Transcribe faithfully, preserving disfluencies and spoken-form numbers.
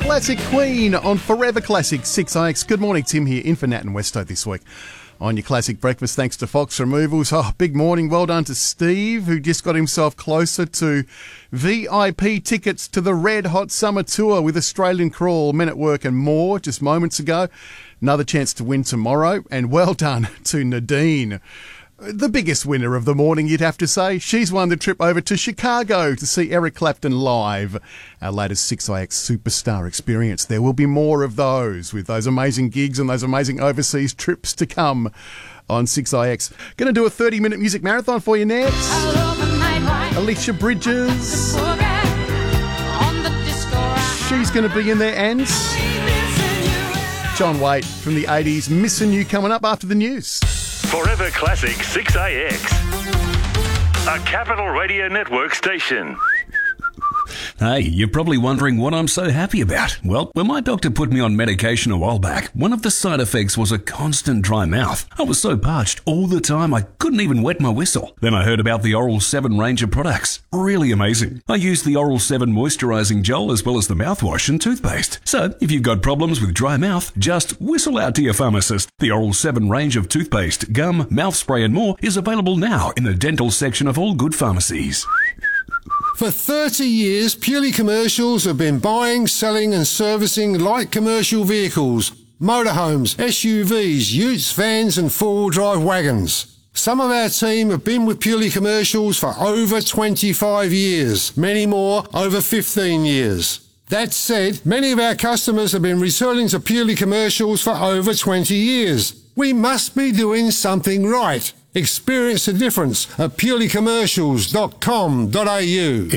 Classic Queen on Forever Classic six I X. Good morning, Tim here in for Nat and Westo this week on your Classic Breakfast, thanks to Fox Removals. Oh, big morning. Well done to Steve, who just got himself closer to V I P tickets to the Red Hot Summer Tour with Australian Crawl, Men at Work and more just moments ago. Another chance to win tomorrow. And well done to Nadine, the biggest winner of the morning, you'd have to say. She's won the trip over to Chicago to see Eric Clapton live. Our latest six I X superstar experience. There will be more of those, with those amazing gigs and those amazing overseas trips to come on six I X. Going to do a thirty-minute music marathon for you next. Alicia Bridges. She's going to be in there, and John Waite from the eighties. Missing You coming up after the news. Forever Classic six I X, a Capital Radio Network station. Hey, you're probably wondering what I'm so happy about. Well, when my doctor put me on medication a while back, one of the side effects was a constant dry mouth. I was so parched all the time I couldn't even wet my whistle. Then I heard about the Oral seven range of products. Really amazing. I used the Oral seven moisturising gel as well as the mouthwash and toothpaste. So, if you've got problems with dry mouth, just whistle out to your pharmacist. The Oral seven range of toothpaste, gum, mouth spray and more is available now in the dental section of all good pharmacies. For thirty years, Purely Commercials have been buying, selling and servicing light commercial vehicles, motorhomes, S U Vs, utes, vans and four-wheel drive wagons. Some of our team have been with Purely Commercials for over twenty-five years, many more over fifteen years. That said, many of our customers have been returning to Purely Commercials for over twenty years. We must be doing something right. Experience the difference at purely commercials dot com dot a u.